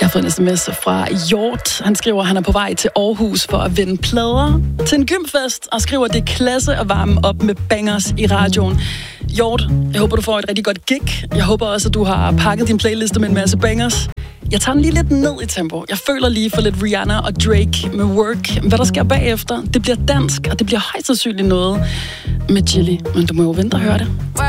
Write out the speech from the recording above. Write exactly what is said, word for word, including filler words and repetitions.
Jeg har fået en sms fra Hjort. Han skriver, at han er på vej til Aarhus for at vinde plader til en gymfest, og skriver, at det er klasse at varme op med bangers i radioen. Hjort, jeg håber, du får et rigtig godt gig. Jeg håber også, at du har pakket din playliste med en masse bangers. Jeg tager den lige lidt ned i tempo. Jeg føler lige for lidt Rihanna og Drake med Work. Hvad der sker bagefter, det bliver dansk, og det bliver højst sandsynligt noget med Chili. Men du må jo vente og høre det.